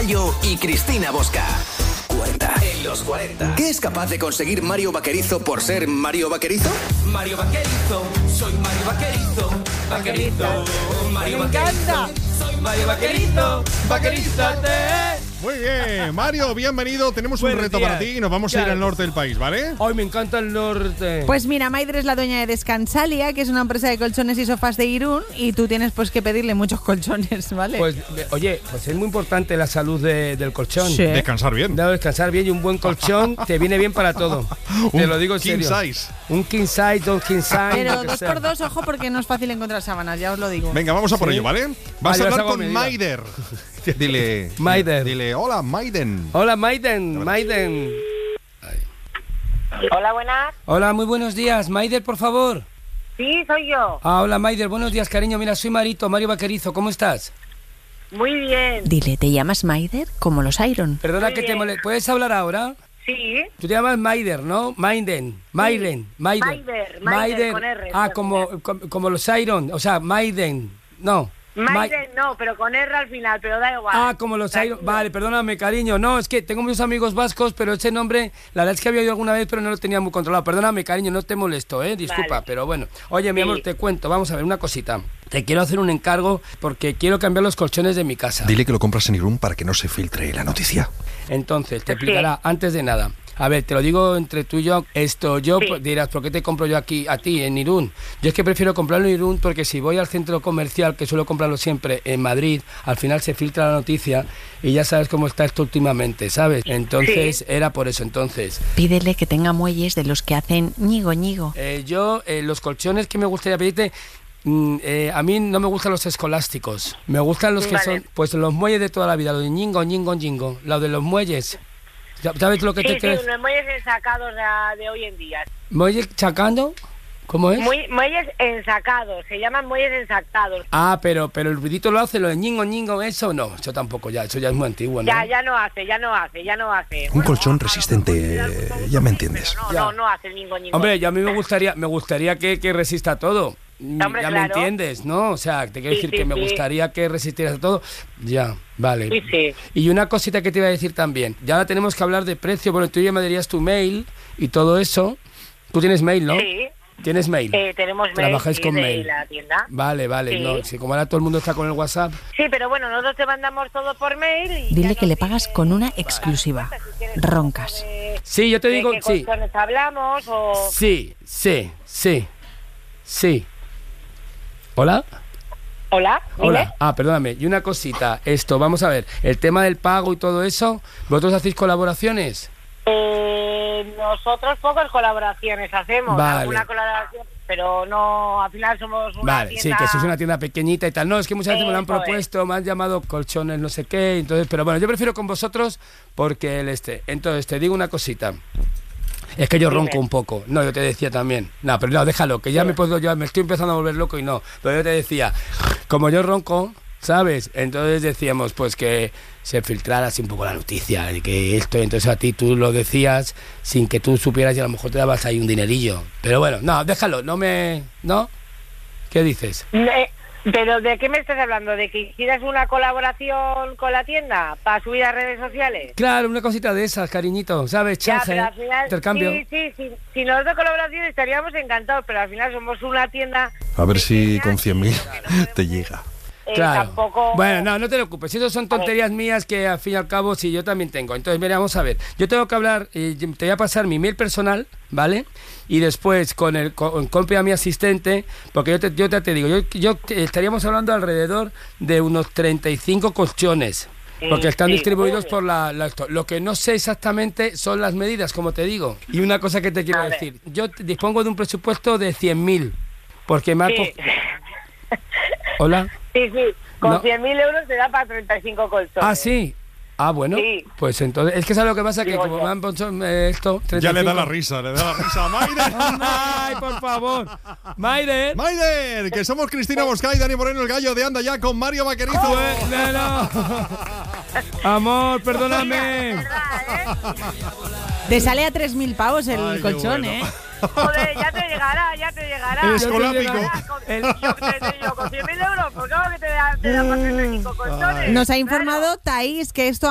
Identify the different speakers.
Speaker 1: Gallo y Cristina Bosca. 40 en los 40. ¿Qué es capaz de conseguir Mario Vaquerizo por ser Mario Vaquerizo?
Speaker 2: Mario Vaquerizo, soy Mario Vaquerizo. Vaquerizo, Mario
Speaker 3: Me encanta.
Speaker 2: Vaquerizo. Soy Mario Vaquerizo, vaquerízate.
Speaker 4: Muy bien, Mario, bienvenido. Tenemos un
Speaker 3: Buenos
Speaker 4: reto
Speaker 3: días.
Speaker 4: para ti y nos vamos a ir al norte del país, ¿vale?
Speaker 3: Hoy me encanta el norte.
Speaker 5: Pues mira, Maider es la dueña de Descansalia, que es una empresa de colchones y sofás de Irún, y tú tienes pues que pedirle muchos colchones, ¿vale?
Speaker 3: Pues, oye, pues es muy importante la salud del colchón.
Speaker 5: Sí.
Speaker 4: Descansar bien.
Speaker 3: Debo descansar bien y un buen colchón te viene bien para todo. Te lo digo en
Speaker 4: king
Speaker 3: serio.
Speaker 4: size.
Speaker 3: Un king size, dos king size.
Speaker 5: Pero
Speaker 3: lo que sea.
Speaker 5: 2x2, ojo, porque no es fácil encontrar sábanas, ya os lo digo.
Speaker 4: Venga, vamos a por
Speaker 3: Sí.
Speaker 4: ello, ¿vale? Vas
Speaker 3: Vale,
Speaker 4: a
Speaker 3: vas
Speaker 4: hablar
Speaker 3: a
Speaker 4: con
Speaker 3: medida.
Speaker 4: Maider. Dile,
Speaker 3: Maider.
Speaker 4: Dile, hola, Maiden.
Speaker 3: Hola, Maiden. Maiden.
Speaker 6: Hola, buenas.
Speaker 3: Hola, muy buenos días. Maider, por favor.
Speaker 6: Sí, soy yo.
Speaker 3: Hola, Maider. Buenos días, cariño. Mira, soy Marito, Mario Vaquerizo. ¿Cómo estás?
Speaker 6: Muy bien.
Speaker 5: Dile, ¿te llamas Maider? Como los Iron.
Speaker 3: Perdona
Speaker 6: Muy
Speaker 3: que te
Speaker 6: bien.
Speaker 3: moleste. ¿Puedes hablar ahora?
Speaker 6: Sí.
Speaker 3: Tú te llamas Maider, ¿no? Maider.
Speaker 6: Maider, con R.
Speaker 3: Ah, como los Iron, o sea, Maiden. No.
Speaker 6: Maiden no, pero con R al final, pero da igual.
Speaker 3: Ah, como los Iron. Vale, perdóname, cariño. No, es que tengo muchos amigos vascos, pero ese nombre, la verdad es que había oído alguna vez, pero no lo tenía muy controlado. Perdóname, cariño, no te molesto, disculpa,
Speaker 6: Vale.
Speaker 3: pero bueno. Oye, mi
Speaker 6: Sí.
Speaker 3: amor, te cuento, vamos a ver una cosita. Te quiero hacer un encargo porque quiero cambiar los colchones de mi casa.
Speaker 7: Dile que lo compras en Irún para que no se filtre la noticia.
Speaker 3: Entonces, te
Speaker 6: Sí.
Speaker 3: explicará, antes de nada. A ver, te lo digo entre tú y yo. Yo
Speaker 6: Sí.
Speaker 3: dirás, ¿por qué te compro yo aquí a ti en Irún? Yo es que prefiero comprarlo en Irún porque si voy al centro comercial, que suelo comprarlo siempre en Madrid, al final se filtra la noticia y ya sabes cómo está esto últimamente, ¿sabes? Entonces,
Speaker 6: Sí.
Speaker 3: era por eso. Entonces,
Speaker 5: Pídele que tenga muelles de los que hacen ñigo.
Speaker 3: los colchones que me gustaría pedirte, a mí no me gustan los escolásticos. Me gustan los que
Speaker 6: Vale.
Speaker 3: son, pues los muelles de toda la vida, los de ñingo, los de los muelles. ¿Sabes lo que
Speaker 6: Sí,
Speaker 3: te
Speaker 6: sí,
Speaker 3: crees?
Speaker 6: unos muelles ensacados de hoy en día.
Speaker 3: ¿Muelle chacando? ¿Cómo es?
Speaker 6: Muelles ensacados, se llaman muelles ensacados.
Speaker 3: Ah, pero el ruidito lo hace, lo de ñingo, eso no, eso tampoco ya, eso ya es muy antiguo, ¿no?
Speaker 6: Ya no hace.
Speaker 7: Un colchón resistente, ya me entiendes.
Speaker 6: Pero no hace ningún.
Speaker 3: Hombre, yo a mí me gustaría que resista todo.
Speaker 6: Hombre,
Speaker 3: ya
Speaker 6: claro.
Speaker 3: me entiendes, ¿no? O sea, te quiero
Speaker 6: Sí,
Speaker 3: decir
Speaker 6: sí,
Speaker 3: que me
Speaker 6: sí.
Speaker 3: gustaría que resistiera todo. Ya, vale.
Speaker 6: Sí, sí.
Speaker 3: Y una cosita que te iba a decir también. Ya ahora tenemos que hablar de precio. Bueno, tú ya me darías tu mail y todo eso. Tú tienes mail, ¿no?
Speaker 6: Sí.
Speaker 3: ¿Tienes mail?
Speaker 6: Tenemos mail.
Speaker 3: Trabajáis
Speaker 6: sí,
Speaker 3: con
Speaker 6: de
Speaker 3: mail.
Speaker 6: la tienda.
Speaker 3: Vale,
Speaker 6: Sí.
Speaker 3: no, si como ahora todo el mundo está con el WhatsApp.
Speaker 6: Sí, pero bueno, nosotros te mandamos todo por mail. Y
Speaker 5: Dile
Speaker 6: ya
Speaker 5: que
Speaker 6: nos
Speaker 5: le pagas
Speaker 6: dices
Speaker 5: con una
Speaker 6: para
Speaker 5: exclusiva.
Speaker 6: cuenta, si quieres,
Speaker 5: Roncas.
Speaker 6: de-
Speaker 3: Sí, yo te
Speaker 6: de
Speaker 3: digo,
Speaker 6: qué
Speaker 3: sí.
Speaker 6: colchones hablamos o...
Speaker 3: Sí. ¿Hola?
Speaker 6: Hola, dime.
Speaker 3: Hola. Ah, perdóname. Y una cosita. Vamos a ver. El tema del pago y todo eso, ¿vosotros hacéis colaboraciones?
Speaker 6: Nosotros pocas colaboraciones hacemos,
Speaker 3: Vale.
Speaker 6: alguna colaboración, pero no, al final somos una
Speaker 3: Vale,
Speaker 6: tienda...
Speaker 3: sí, que sois una tienda pequeñita y tal. No, es que muchas veces me lo han
Speaker 6: Eso es.
Speaker 3: propuesto, me han llamado colchones, no sé qué. Entonces, pero bueno, yo prefiero con vosotros porque Entonces, te digo una cosita. Es que yo
Speaker 6: Dime.
Speaker 3: ronco un poco. No, yo te decía también. No, pero no, déjalo, que ya me estoy empezando a volver loco y no. Pero yo te decía, como yo ronco, ¿sabes? Entonces decíamos, pues que se filtrara así un poco la noticia de que esto, entonces a ti tú lo decías sin que tú supieras y a lo mejor te dabas ahí un dinerillo. Pero bueno, no, déjalo, ¿no? ¿Qué dices?
Speaker 6: ¿Pero de qué me estás hablando? ¿De que hicieras una colaboración con la tienda para subir a redes sociales?
Speaker 3: Claro, una cosita de esas, cariñito, ¿sabes? Chanje,
Speaker 6: pero al final,
Speaker 3: intercambio.
Speaker 6: Sí, si nosotros colaboración estaríamos encantados, pero al final somos una tienda...
Speaker 7: A ver si
Speaker 6: pequeña
Speaker 7: con 100.000
Speaker 6: y
Speaker 7: te llega.
Speaker 3: Claro.
Speaker 6: Tampoco...
Speaker 3: Bueno, no te preocupes, eso son tonterías mías que al fin y al cabo sí yo también tengo. Entonces, mira, vamos a ver. Yo tengo que hablar, te voy a pasar mi mail personal, ¿vale? Y después con copia a mi asistente, porque yo te digo, yo estaríamos hablando alrededor de unos 35 colchones. Porque están
Speaker 6: Sí,
Speaker 3: distribuidos
Speaker 6: obvio.
Speaker 3: por lo que no sé exactamente son las medidas, como te digo. Y una cosa que te quiero
Speaker 6: A ver.
Speaker 3: decir, yo dispongo de un presupuesto de 100.000, porque me ha
Speaker 6: Sí.
Speaker 3: ¿Hola?
Speaker 6: Sí, con
Speaker 3: No.
Speaker 6: 100.000 euros te da para 35 colchones.
Speaker 3: Ah, sí. Ah, bueno,
Speaker 6: Sí.
Speaker 3: pues entonces, es que ¿sabes lo que pasa? Que
Speaker 6: Digo
Speaker 3: como
Speaker 6: yo.
Speaker 3: me han puesto esto, 35...
Speaker 4: Ya le da la risa a Maider.
Speaker 3: ¡Ay, por favor! ¡Maider!
Speaker 4: Maider, que somos Cristina Bosca y Dani Moreno, el gallo de Anda Ya con Mario Vaquerizo.
Speaker 3: No. Amor, perdóname.
Speaker 5: Te sale a 3.000 pavos el
Speaker 4: Ay, qué
Speaker 5: colchón,
Speaker 4: bueno.
Speaker 6: Joder, ya te llegará.
Speaker 4: Escolápico.
Speaker 6: Yo con 100.000 euros, ¿por qué no que te da para 35 colchones?
Speaker 5: Nos ha
Speaker 6: Claro.
Speaker 5: informado Thais que esto